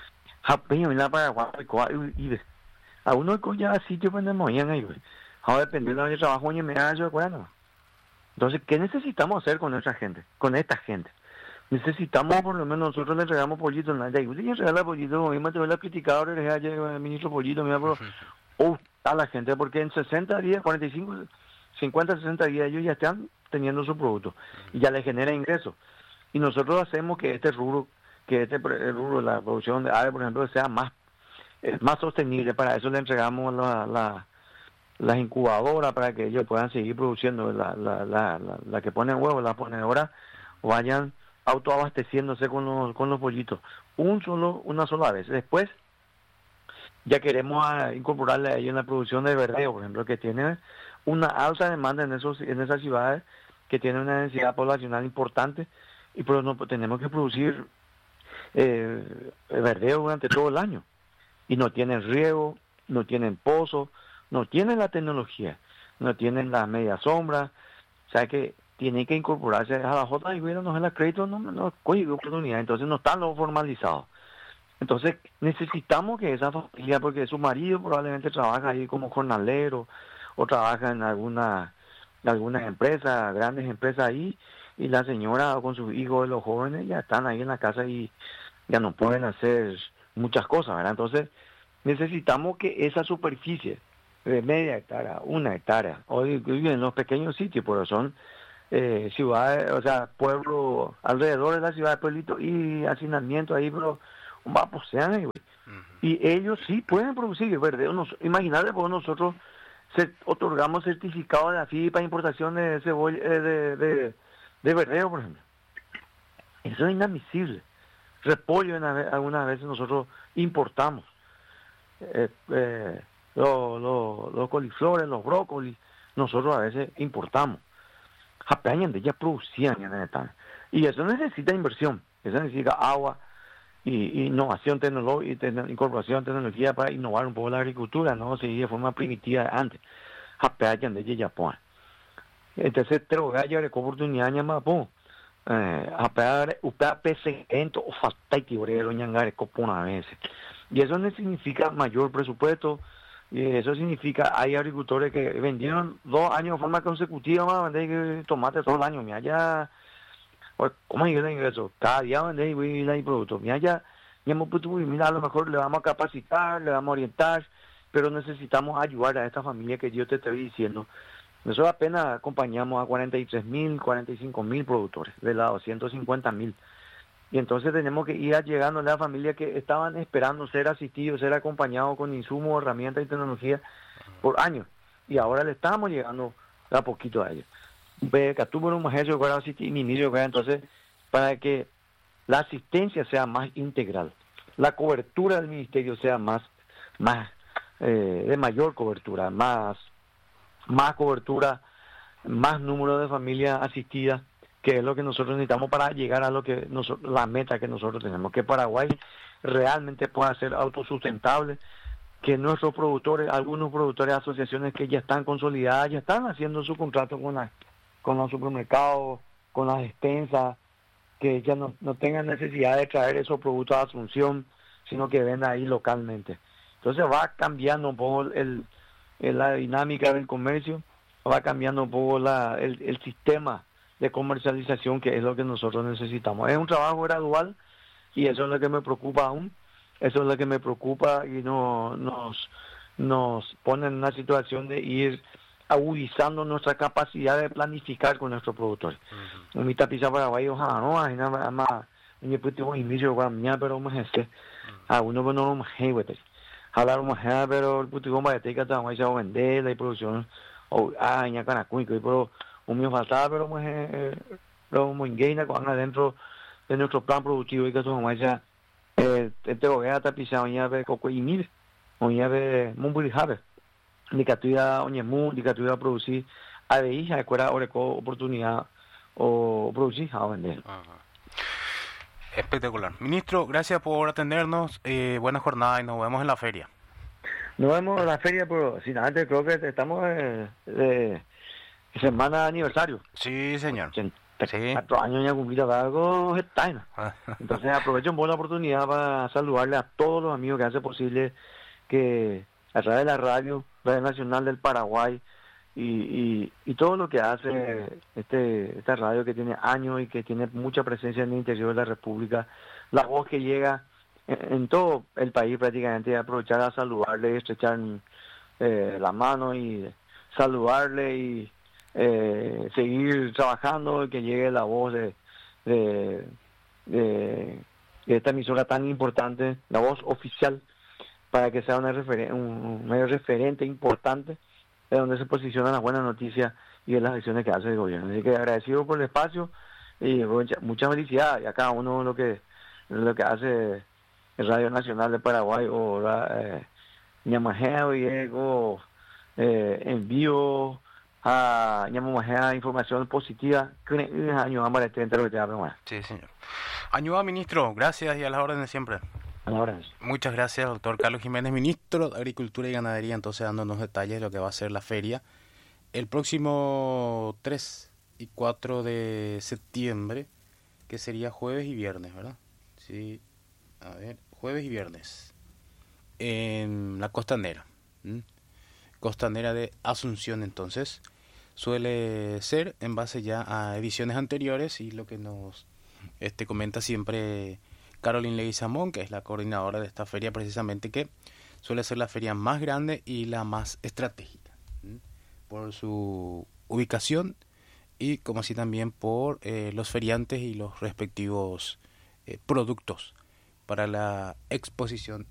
A uno ya sitio donde movían ahí, a depender de trabajo y me da bueno. Entonces, ¿qué necesitamos hacer con nuestra gente, con esta gente? Necesitamos, por lo menos, nosotros le entregamos pollitos, ¿no? Y le regala pollito, mismo te voy a criticar ahora, le dije al ministro pollito, mira, pero, oh, a la gente, porque en sesenta días, cuarenta y cinco, cincuenta, sesenta días, ellos ya están teniendo su producto, y ya les genera ingresos. Y nosotros hacemos que este rubro, que este rubro, la producción de ave, por ejemplo, sea más eh, más sostenible. Para eso le entregamos la, la, las incubadoras para que ellos puedan seguir produciendo, la, la, la, la, la que ponen huevos, las ponedoras vayan autoabasteciéndose con los, con los pollitos, un solo, una sola vez. Después ya queremos a, incorporarle a ellos en la producción de verdeo, por ejemplo, que tiene una alta demanda en esos en esas ciudades, que tiene una densidad poblacional importante, y pues no tenemos que producir eh, verdeo durante todo el año, y no tienen riego, no tienen pozos, no tienen la tecnología, no tienen las medias sombras, o sea que tienen que incorporarse a la J I, no es el crédito, no, no coge oportunidad, entonces no están los formalizados. Entonces necesitamos que esa familia, porque su marido probablemente trabaja ahí como jornalero o trabaja en alguna algunas empresas, grandes empresas ahí, y la señora con sus hijos, los jóvenes, ya están ahí en la casa y ya no pueden hacer muchas cosas, ¿verdad? Entonces necesitamos que esa superficie de media hectárea, una hectárea, o en los pequeños sitios, porque son eh, ciudades, o sea, pueblos alrededor de la ciudad de pueblito y hacinamiento ahí, pero vamos, sean ahí, uh-huh. Y ellos sí pueden producir verdeo. Nos, imagínate, porque nosotros se, otorgamos certificado de AFI para importación de cebolla, eh, de, de, de verdeo, por ejemplo. Eso es inadmisible. Repollo, en, algunas veces nosotros importamos. Eh, eh, los, los, los coliflores, los brócolis, nosotros a veces importamos. Japeañan de ellas producían y eso necesita inversión, eso necesita agua y, y innovación tecnológica, y incorporación de tecnología para innovar un poco la agricultura, no seguir de forma primitiva de antes. Japeañan de ellas pues. Entonces, te voy a llevar oportunidad de llamar pues. Japear, upea pesento o falta que obrero ñangare copona veces. Y eso no significa mayor presupuesto. Y eso significa, hay agricultores que vendieron dos años de forma consecutiva, más vender tomate todo el año, mira ya, ¿cómo es el ingreso? Cada día vender y el producto, mira ya, mira, a lo mejor le vamos a capacitar, le vamos a orientar, pero necesitamos ayudar a esta familia que yo te estoy diciendo. Nosotros apenas acompañamos a cuarenta y tres mil, cuarenta y cinco mil productores, de la doscientos cincuenta mil. Y entonces tenemos que ir llegando a la familia que estaban esperando ser asistidos, ser acompañados con insumos, herramientas y tecnología por años. Y ahora le estamos llegando a poquito a ellos. Entonces, para que la asistencia sea más integral, la cobertura del ministerio sea más, más eh, de mayor cobertura, más, más cobertura, más número de familias asistidas, que es lo que nosotros necesitamos para llegar a lo que nosotros, la meta que nosotros tenemos, que Paraguay realmente pueda ser autosustentable, que nuestros productores, algunos productores de asociaciones que ya están consolidadas, ya están haciendo su contrato con, la, con los supermercados, con las despensas, que ya no, no tengan necesidad de traer esos productos a Asunción, sino que vendan ahí localmente. Entonces va cambiando un poco el, el, la dinámica del comercio, va cambiando un poco la, el, el sistema de comercialización, que es lo que nosotros necesitamos. Es un trabajo gradual y eso es lo que me preocupa aún, eso es lo que me preocupa y no, nos, nos pone en una situación de ir agudizando nuestra capacidad de planificar con nuestros productores. Un mitad pisa Paraguay, ojalá no, hay nada más, ni puedo inicio con mi pero más este, a uno que no lo más heavy, hablar más heavy, pero el puto bomba de teca también se va a vender la producción, o ah, ya can cuico, pero un mío faltaba, pero pues eh, lo muy gaina con adentro de nuestro plan productivo y que eso más ya eh este hogar está pisado ya ve coco y mil o ya ve muy jabe ni que tuya oñe mu ni que tuya producir a de hija escuela oreco oportunidad o producir a vender. Ajá. Espectacular. Ministro, gracias por atendernos, eh, buena jornada y nos vemos en la feria. Nos vemos en la feria, pero sin antes creo que estamos eh, de semana de aniversario. Sí, señor. Sí. Cuatro años ya cumplido algo está. Entonces aprovecho un poco la oportunidad para saludarle a todos los amigos que hacen posible que a través de la radio, Radio Nacional del Paraguay y, y, y todo lo que hace este esta radio que tiene años y que tiene mucha presencia en el interior de la República, la voz que llega en, en todo el país prácticamente, aprovechar a saludarle, estrechar eh, la mano y saludarle y Eh, seguir trabajando y que llegue la voz de, de, de, de esta emisora tan importante, la voz oficial, para que sea una referen- un medio referente importante de donde se posicionan las buenas noticias y de las acciones que hace el gobierno. Así que agradecido por el espacio y mucha, mucha felicidad a cada uno lo que lo que hace el Radio Nacional de Paraguay o eh, Ñamajeo y Ego eh, envío a llamamos a información positiva que año vamos a tener. Sí, señor. Añuda, ministro, gracias y a las órdenes siempre. A las órdenes. Muchas gracias, doctor Carlos Jiménez, ministro de Agricultura y Ganadería, entonces dándonos detalles de lo que va a ser la feria el próximo tres y cuatro de septiembre, que sería jueves y viernes, ¿verdad? Sí, a ver, jueves y viernes en la costanera. ¿Mm? Costanera de Asunción, entonces suele ser en base ya a ediciones anteriores y lo que nos este comenta siempre Caroline Leguizamón, que es la coordinadora de esta feria, precisamente que suele ser la feria más grande y la más estratégica, ¿m? Por su ubicación y como así también por eh, los feriantes y los respectivos eh, productos para la exposición